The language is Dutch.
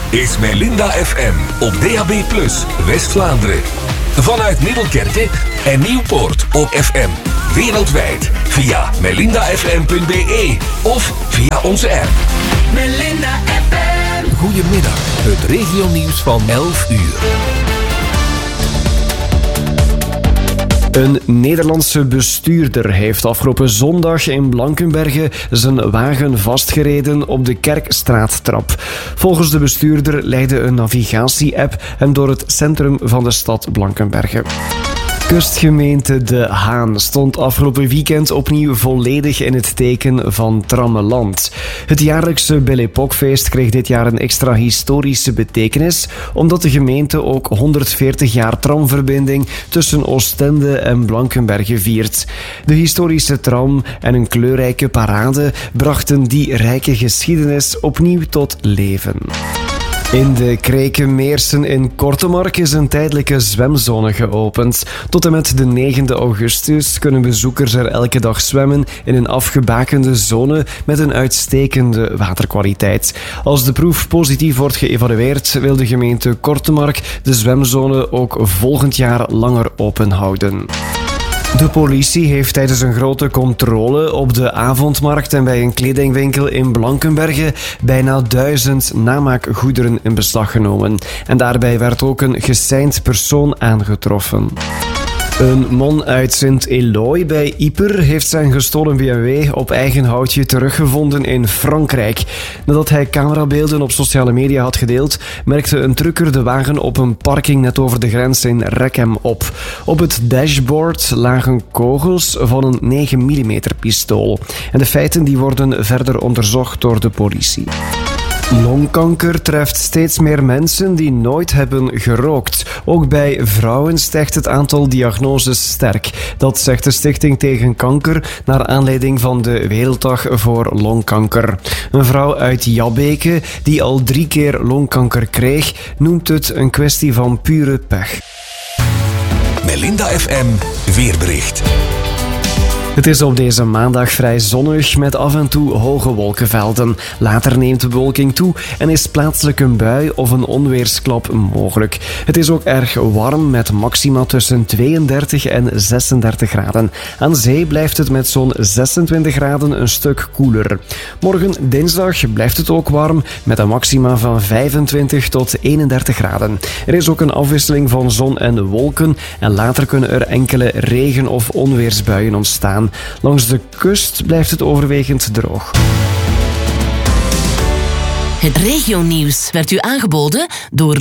is Melinda FM op DAB+, West-Vlaanderen. Vanuit Middelkerke en Nieuwpoort op FM. Wereldwijd via melindafm.be of via onze app. Melinda FM. Goedemiddag, het regionieuws van 11 uur. Een Nederlandse bestuurder heeft afgelopen zondag in Blankenberge zijn wagen vastgereden op de Kerkstraattrap. Volgens de bestuurder leidde een navigatie-app hem door het centrum van de stad Blankenberge. Kustgemeente De Haan stond afgelopen weekend opnieuw volledig in het teken van Trammeland. Het jaarlijkse Belle Époque-feest kreeg dit jaar een extra historische betekenis, omdat de gemeente ook 140 jaar tramverbinding tussen Oostende en Blankenberge viert. De historische tram en een kleurrijke parade brachten die rijke geschiedenis opnieuw tot leven. In de Krekenmeersen in Kortemark is een tijdelijke zwemzone geopend. Tot en met de 9e augustus kunnen bezoekers er elke dag zwemmen in een afgebakende zone met een uitstekende waterkwaliteit. Als de proef positief wordt geëvalueerd, wil de gemeente Kortemark de zwemzone ook volgend jaar langer open houden. De politie heeft tijdens een grote controle op de avondmarkt en bij een kledingwinkel in Blankenberge bijna 1000 namaakgoederen in beslag genomen. En daarbij werd ook een geseind persoon aangetroffen. Een man uit Sint-Éloi bij Yper heeft zijn gestolen BMW op eigen houtje teruggevonden in Frankrijk. Nadat hij camerabeelden op sociale media had gedeeld, merkte een trucker de wagen op een parking net over de grens in Rechem op. Op het dashboard lagen kogels van een 9 mm pistool. En de feiten die worden verder onderzocht door de politie. Longkanker treft steeds meer mensen die nooit hebben gerookt. Ook bij vrouwen stijgt het aantal diagnoses sterk. Dat zegt de Stichting tegen Kanker naar aanleiding van de Werelddag voor Longkanker. Een vrouw uit Jabbeke die al 3 keer longkanker kreeg, noemt het een kwestie van pure pech. Melinda FM weerbericht. Het is op deze maandag vrij zonnig met af en toe hoge wolkenvelden. Later neemt de bewolking toe en is plaatselijk een bui of een onweersklap mogelijk. Het is ook erg warm met maxima tussen 32 en 36 graden. Aan zee blijft het met zo'n 26 graden een stuk koeler. Morgen dinsdag blijft het ook warm met een maxima van 25 tot 31 graden. Er is ook een afwisseling van zon en wolken en later kunnen er enkele regen- of onweersbuien ontstaan. Langs de kust blijft het overwegend droog. Het regionieuws werd u aangeboden door